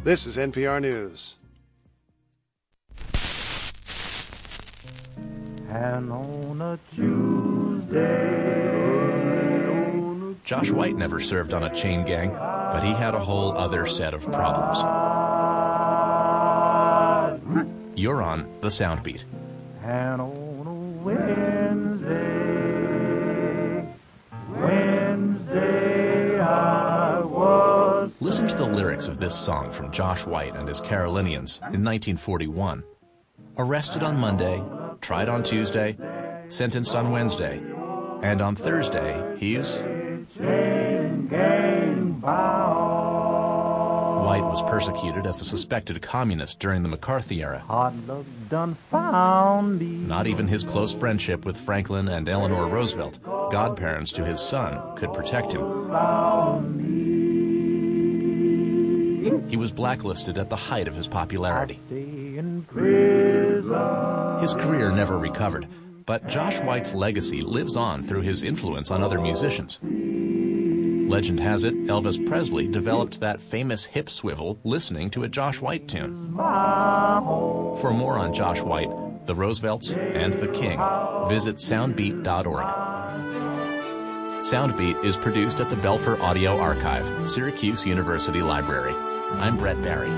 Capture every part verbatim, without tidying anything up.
This is N P R News. And on a Tuesday... Josh White never served on a chain gang, but he had a whole other set of problems. You're on The Soundbeat. And on a Wednesday, Wednesday I was... Listen to the lyrics of this song from Josh White and his Carolinians in nineteen forty-one. Arrested on Monday, tried on Tuesday, sentenced on Wednesday, and on Thursday, he's... White was persecuted as a suspected communist during the McCarthy era. Not even his close friendship with Franklin and Eleanor Roosevelt, godparents to his son, could protect him. He was blacklisted at the height of his popularity. His career never recovered, but Josh White's legacy lives on through his influence on other musicians. Legend has it, Elvis Presley developed that famous hip swivel listening to a Josh White tune. For more on Josh White, the Roosevelts, and the King, visit soundbeat dot org. Soundbeat is produced at the Belfer Audio Archive, Syracuse University Library. I'm Brett Barry.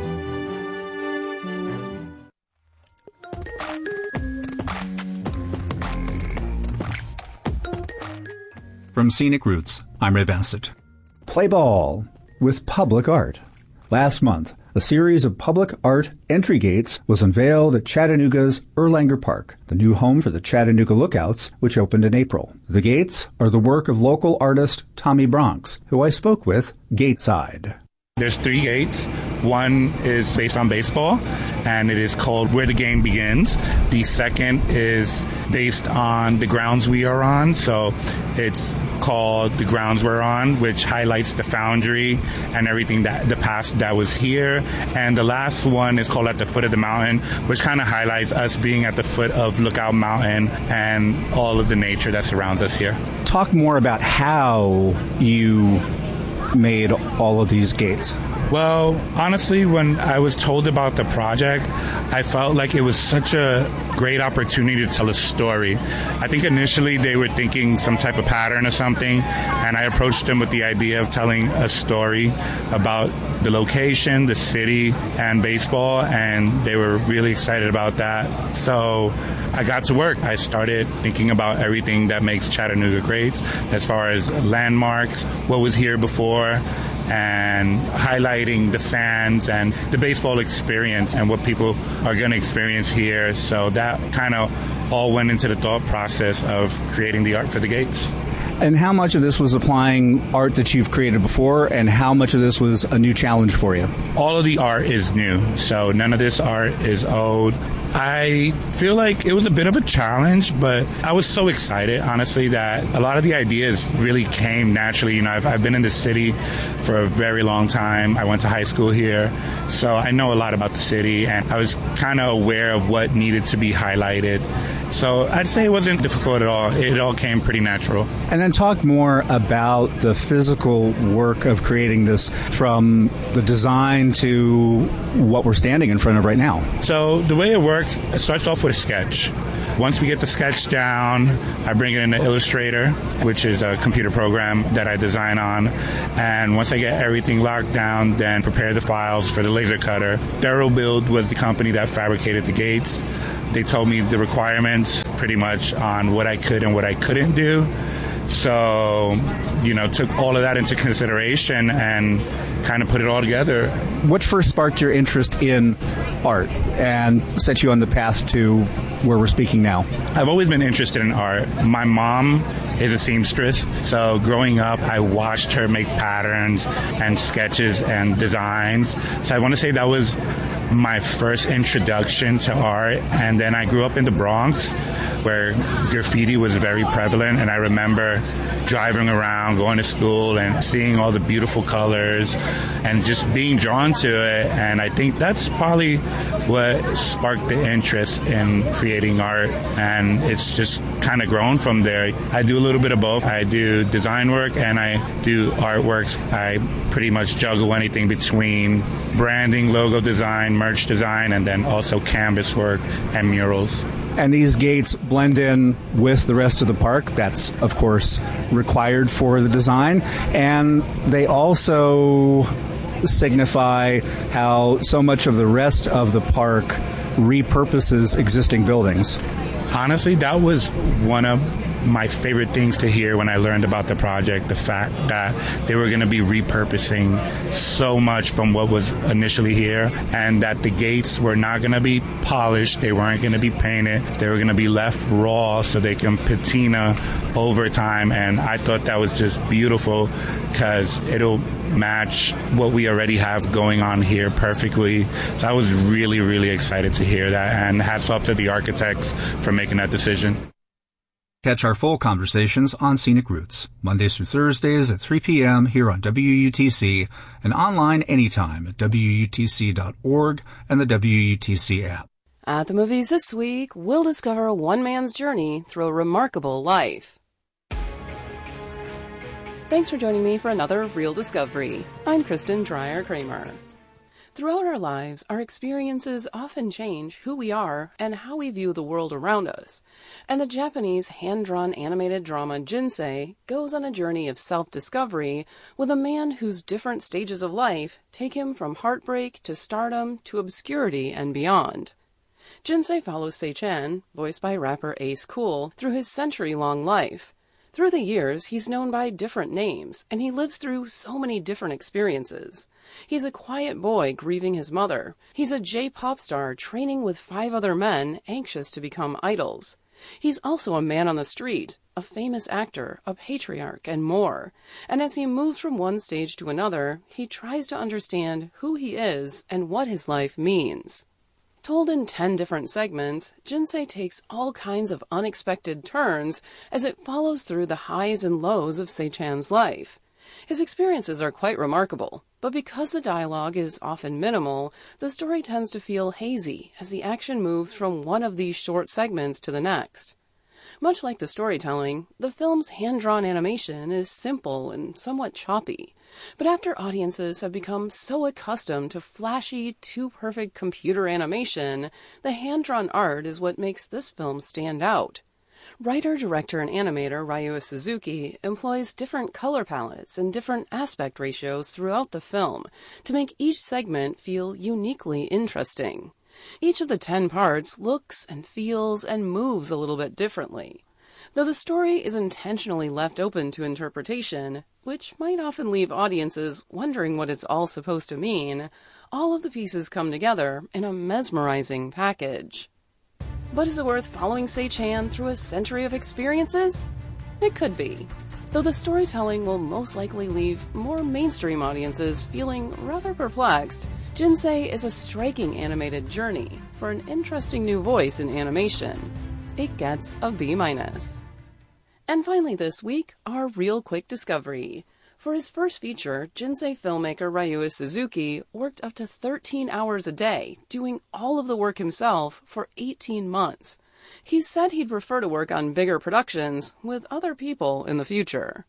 From Scenic Roots, I'm Ray Bassett. Play ball with public art. Last month, a series of public art entry gates was unveiled at Chattanooga's Erlanger Park, the new home for the Chattanooga Lookouts, which opened in April. The gates are the work of local artist Tommy Bronx, who I spoke with gateside. There's three gates. One is based on baseball, and it is called Where the Game Begins. The second is based on the grounds we are on, so it's called The Grounds We're On, which highlights the foundry and everything that the past that was here. And the last one is called At the Foot of the Mountain, which kind of highlights us being at the foot of Lookout Mountain and all of the nature that surrounds us here. Talk more about how you made all of these gates. Well, honestly, when I was told about the project, I felt like it was such a great opportunity to tell a story. I think initially they were thinking some type of pattern or something, and I approached them with the idea of telling a story about the location, the city, and baseball, and they were really excited about that. So I got to work. I started thinking about everything that makes Chattanooga great, as far as landmarks, what was here before, and highlighting the fans and the baseball experience and what people are going to experience here. So that kind of all went into the thought process of creating the art for the gates. And how much of this was applying art that you've created before, and how much of this was a new challenge for you? All of the art is new, so none of this art is old. I feel like it was a bit of a challenge, but I was so excited, honestly, that a lot of the ideas really came naturally. You know, I've, I've been in the city for a very long time. I went to high school here, so I know a lot about the city, and I was kind of aware of what needed to be highlighted. So I'd say it wasn't difficult at all. It all came pretty natural. And then talk more about the physical work of creating this, from the design to what we're standing in front of right now. So the way it works, it starts off with a sketch. Once we get the sketch down, I bring it into Illustrator, which is a computer program that I design on. And once I get everything locked down, then prepare the files for the laser cutter. ThoroughBuild was the company that fabricated the gates. They told me the requirements pretty much on what I could and what I couldn't do. So, you know, took all of that into consideration and kind of put it all together. What first sparked your interest in art and set you on the path to where we're speaking now? I've always been interested in art. My mom is a seamstress, so growing up I watched her make patterns and sketches and designs. So I want to say that was my first introduction to art. And then I grew up in the Bronx, where graffiti was very prevalent, and I remember driving around, going to school, and seeing all the beautiful colors and just being drawn to it. And I think that's probably what sparked the interest in creating art, and it's just kind of grown from there. I do a little bit of both. I do design work and I do artworks. I pretty much juggle anything between branding, logo design, merch design, and then also canvas work and murals. And these gates blend in with the rest of the park. That's, of course, required for the design. And they also signify how so much of the rest of the park repurposes existing buildings. Honestly, that was one of my favorite things to hear when I learned about the project, the fact that they were going to be repurposing so much from what was initially here, and that the gates were not going to be polished, they weren't going to be painted, they were going to be left raw so they can patina over time. And I thought that was just beautiful because it'll match what we already have going on here perfectly. So I was really, really excited to hear that, and hats off to the architects for making that decision. Catch our full conversations on Scenic Roots, Mondays through Thursdays at three p.m. here on W U T C and online anytime at W U T C dot org and the W U T C app. At the movies this week, we'll discover one man's journey through a remarkable life. Thanks for joining me for another Real Discovery. I'm Kristen Dreyer-Kramer. Throughout our lives, our experiences often change who we are and how we view the world around us. And the Japanese hand-drawn animated drama Jinsei goes on a journey of self-discovery with a man whose different stages of life take him from heartbreak to stardom to obscurity and beyond. Jinsei follows Sei-chan, voiced by rapper Ace Cool, through his century-long life. Through the years, he's known by different names, and he lives through so many different experiences. He's a quiet boy grieving his mother. He's a J-pop star training with five other men anxious to become idols. He's also a man on the street, a famous actor, a patriarch, and more. And as he moves from one stage to another, he tries to understand who he is and what his life means. Told in ten different segments, Jinsei takes all kinds of unexpected turns as it follows through the highs and lows of Sei-chan's life. His experiences are quite remarkable, but because the dialogue is often minimal, the story tends to feel hazy as the action moves from one of these short segments to the next. Much like the storytelling, the film's hand-drawn animation is simple and somewhat choppy. But after audiences have become so accustomed to flashy, too-perfect computer animation, the hand-drawn art is what makes this film stand out. Writer, director, and animator Ryuya Suzuki employs different color palettes and different aspect ratios throughout the film to make each segment feel uniquely interesting. Each of the ten parts looks and feels and moves a little bit differently. Though the story is intentionally left open to interpretation, which might often leave audiences wondering what it's all supposed to mean, all of the pieces come together in a mesmerizing package. But is it worth following Sei-chan through a century of experiences? It could be, though the storytelling will most likely leave more mainstream audiences feeling rather perplexed. Jinsei is a striking animated journey for an interesting new voice in animation. It gets a B minus. And finally this week, our real quick discovery. For his first feature, Jinsei filmmaker Ryuya Suzuki worked up to thirteen hours a day, doing all of the work himself for eighteen months. He said he'd prefer to work on bigger productions with other people in the future.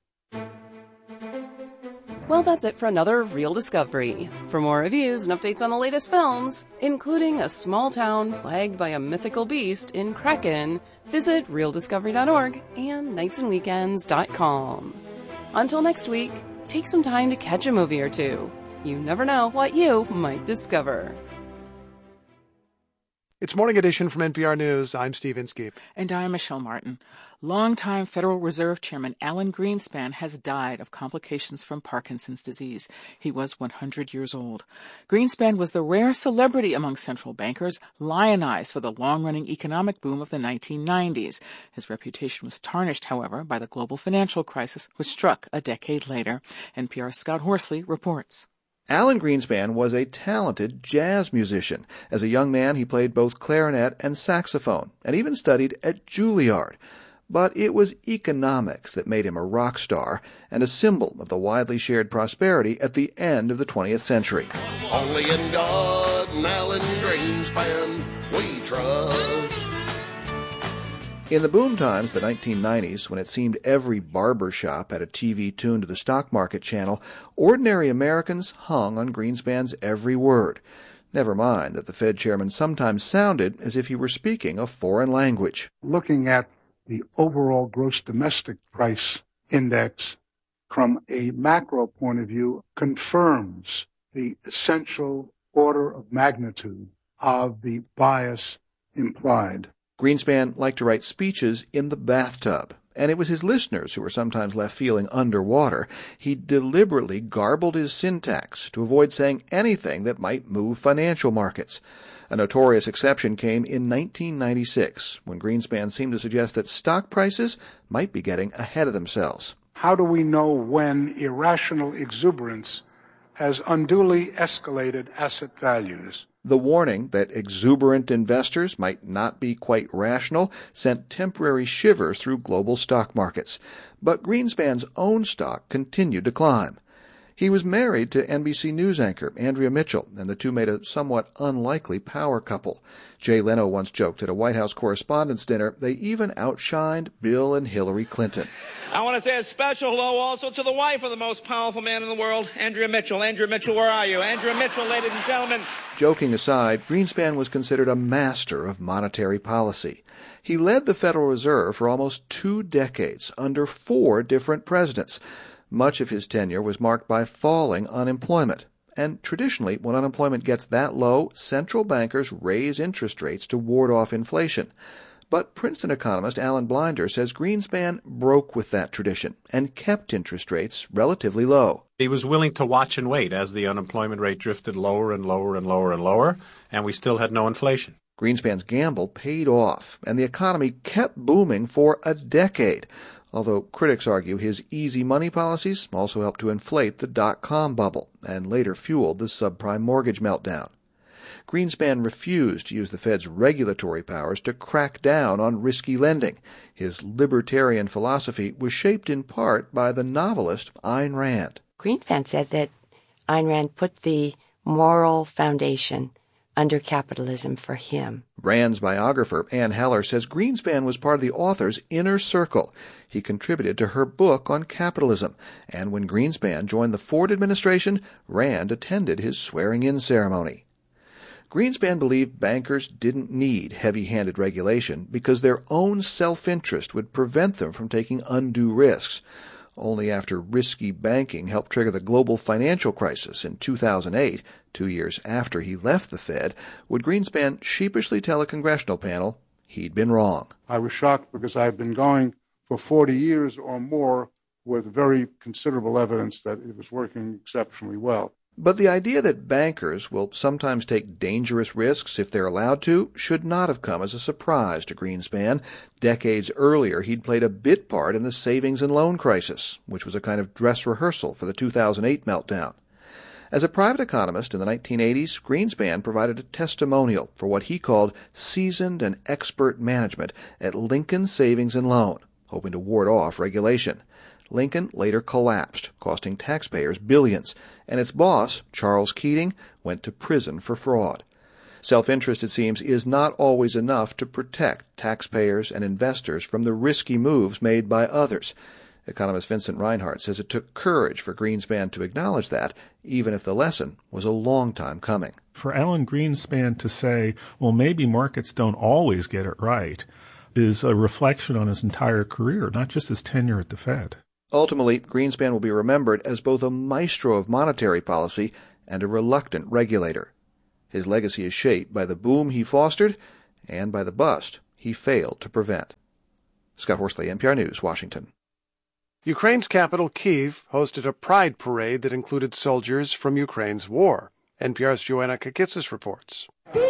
Well, that's it for another Real Discovery. For more reviews and updates on the latest films, including a small town plagued by a mythical beast in Kraken, visit real discovery dot org and nights and weekends dot com. Until next week, take some time to catch a movie or two. You never know what you might discover. It's Morning Edition from N P R News. I'm Steve Inskeep. And I'm Michelle Martin. Longtime Federal Reserve Chairman Alan Greenspan has died of complications from Parkinson's disease. He was one hundred years old. Greenspan was the rare celebrity among central bankers, lionized for the long-running economic boom of the nineteen nineties. His reputation was tarnished, however, by the global financial crisis, which struck a decade later. N P R's Scott Horsley reports. Alan Greenspan was a talented jazz musician. As a young man, he played both clarinet and saxophone, and even studied at Juilliard. But it was economics that made him a rock star and a symbol of the widely shared prosperity at the end of the twentieth century. Only in God and Alan Greenspan we trust. In the boom times, the nineteen nineties, when it seemed every barber shop had a T V tuned to the stock market channel, ordinary Americans hung on Greenspan's every word. Never mind that the Fed chairman sometimes sounded as if he were speaking a foreign language. Looking at the overall gross domestic price index from a macro point of view confirms the essential order of magnitude of the bias implied. Greenspan liked to write speeches in the bathtub, and it was his listeners who were sometimes left feeling underwater. He deliberately garbled his syntax to avoid saying anything that might move financial markets. A notorious exception came in nineteen ninety-six, when Greenspan seemed to suggest that stock prices might be getting ahead of themselves. How do we know when irrational exuberance has unduly escalated asset values? The warning that exuberant investors might not be quite rational sent temporary shivers through global stock markets. But Greenspan's own stock continued to climb. He was married to N B C News anchor Andrea Mitchell, and the two made a somewhat unlikely power couple. Jay Leno once joked at a White House Correspondents' Dinner they even outshined Bill and Hillary Clinton. I want to say a special hello also to the wife of the most powerful man in the world, Andrea Mitchell. Andrea Mitchell, where are you? Andrea Mitchell, ladies and gentlemen. Joking aside, Greenspan was considered a master of monetary policy. He led the Federal Reserve for almost two decades under four different presidents. Much of his tenure was marked by falling unemployment. And traditionally, when unemployment gets that low, central bankers raise interest rates to ward off inflation. But Princeton economist Alan Blinder says Greenspan broke with that tradition and kept interest rates relatively low. He was willing to watch and wait as the unemployment rate drifted lower and lower and lower and lower, and we still had no inflation. Greenspan's gamble paid off, and the economy kept booming for a decade. Although critics argue his easy money policies also helped to inflate the dot-com bubble and later fueled the subprime mortgage meltdown. Greenspan refused to use the Fed's regulatory powers to crack down on risky lending. His libertarian philosophy was shaped in part by the novelist Ayn Rand. Greenspan said that Ayn Rand put the moral foundation under capitalism for him. Rand's biographer, Ann Heller, says Greenspan was part of the author's inner circle. He contributed to her book on capitalism, and when Greenspan joined the Ford administration, Rand attended his swearing-in ceremony. Greenspan believed bankers didn't need heavy-handed regulation because their own self-interest would prevent them from taking undue risks. Only after risky banking helped trigger the global financial crisis in two thousand eight, two years after he left the Fed, would Greenspan sheepishly tell a congressional panel he'd been wrong. I was shocked because I've been going for forty years or more with very considerable evidence that it was working exceptionally well. But the idea that bankers will sometimes take dangerous risks if they're allowed to should not have come as a surprise to Greenspan. Decades earlier, he'd played a bit part in the savings and loan crisis, which was a kind of dress rehearsal for the two thousand eight meltdown. As a private economist in the nineteen eighties, Greenspan provided a testimonial for what he called seasoned and expert management at Lincoln Savings and Loan, hoping to ward off regulation. Lincoln later collapsed, costing taxpayers billions, and its boss, Charles Keating, went to prison for fraud. Self-interest, it seems, is not always enough to protect taxpayers and investors from the risky moves made by others. Economist Vincent Reinhart says it took courage for Greenspan to acknowledge that, even if the lesson was a long time coming. For Alan Greenspan to say, well, maybe markets don't always get it right, is a reflection on his entire career, not just his tenure at the Fed. Ultimately, Greenspan will be remembered as both a maestro of monetary policy and a reluctant regulator. His legacy is shaped by the boom he fostered and by the bust he failed to prevent. Scott Horsley, N P R News, Washington. Ukraine's capital, Kyiv, hosted a pride parade that included soldiers from Ukraine's war. N P R's Joanna Kakitsis reports.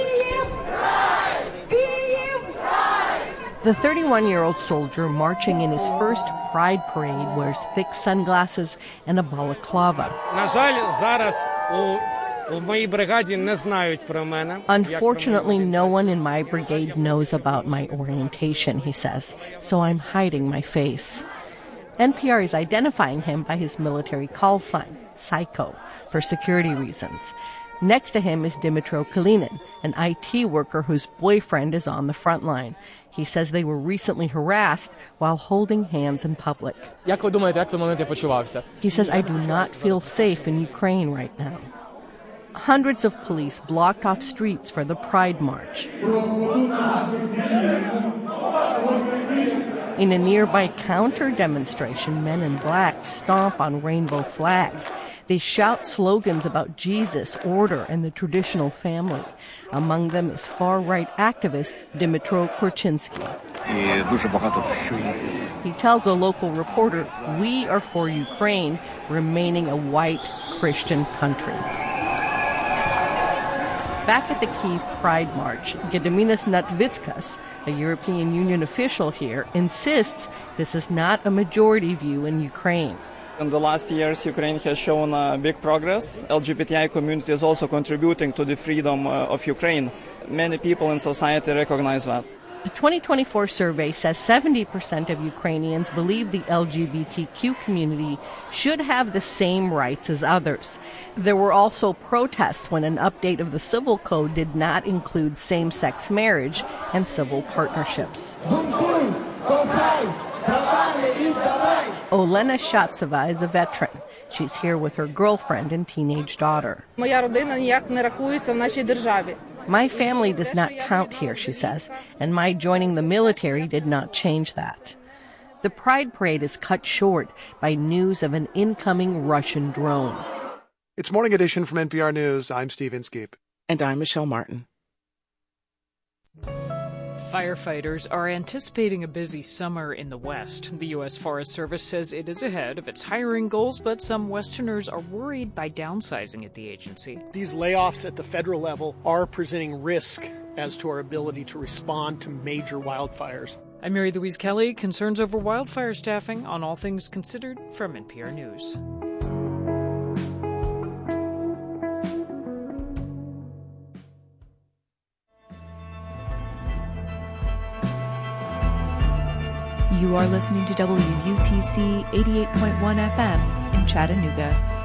The thirty-one-year-old soldier marching in his first pride parade wears thick sunglasses and a balaclava. Unfortunately, no one in my brigade knows about my orientation, he says, so I'm hiding my face. N P R is identifying him by his military call sign, Psycho, for security reasons. Next to him is Dimitro Kalinin, an I T worker whose boyfriend is on the front line. He says they were recently harassed while holding hands in public. He says, I do not feel safe in Ukraine right now. Hundreds of police blocked off streets for the Pride March. In a nearby counter-demonstration, men in black stomp on rainbow flags. They shout slogans about Jesus, order, and the traditional family. Among them is far-right activist Dmytro Korchinsky. He tells a local reporter, we are for Ukraine remaining a white Christian country. Back at the Kyiv Pride March, Gediminas Natvitskas, a European Union official here, insists this is not a majority view in Ukraine. In the last years, Ukraine has shown uh, big progress. L G B T I community is also contributing to the freedom uh, of Ukraine. Many people in society recognize that. A twenty twenty-four survey says seventy percent of Ukrainians believe the L G B T Q community should have the same rights as others. There were also protests when an update of the civil code did not include same-sex marriage and civil partnerships. Olena Shatseva is a veteran. She's here with her girlfriend and teenage daughter. My family does not count here, she says, and my joining the military did not change that. The Pride Parade is cut short by news of an incoming Russian drone. It's Morning Edition from N P R News. I'm Steve Inskeep. And I'm Michelle Martin. Firefighters are anticipating a busy summer in the West. The U S Forest Service says it is ahead of its hiring goals, but some Westerners are worried by downsizing at the agency. These layoffs at the federal level are presenting risk as to our ability to respond to major wildfires. I'm Mary Louise Kelly. Concerns over wildfire staffing on All Things Considered from N P R News. You are listening to W U T C eighty-eight point one F M in Chattanooga.